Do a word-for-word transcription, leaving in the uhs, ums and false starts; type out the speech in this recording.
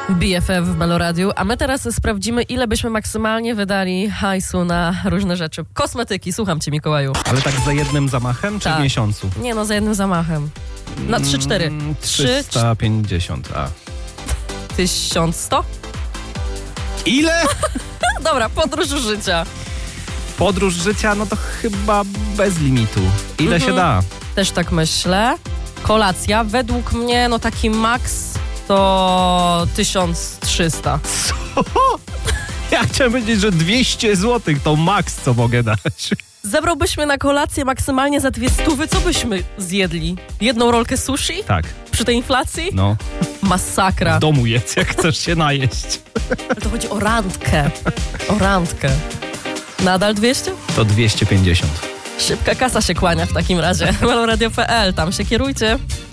B F F w Meloradiu, a my teraz sprawdzimy, ile byśmy maksymalnie wydali hajsu na różne rzeczy. Kosmetyki, słucham cię, Mikołaju. Ale tak za jednym zamachem, czy Tak. w miesiącu? Nie no, za jednym zamachem. Na trzy cztery. Mm, trzysta pięćdziesiąt, a. tysiąc sto? Ile? Dobra, podróż życia. Podróż życia, no to chyba bez limitu. Ile Mhm. się da? Też tak myślę. Kolacja, według mnie, no taki maks to tysiąc trzysta. Co? Ja chciałem powiedzieć, że dwieście złotych to maks, co mogę dać. Zebrałbyśmy na kolację maksymalnie za dwie stówy, co byśmy zjedli? Jedną rolkę sushi? Tak, Przy tej inflacji? no. Masakra. W domu jedz, jak chcesz się najeść. Ale to chodzi o randkę. O randkę. Nadal dwieście? To dwieście pięćdziesiąt. Szybka kasa się kłania w takim razie. Meloradio kropka p l, tam się kierujcie.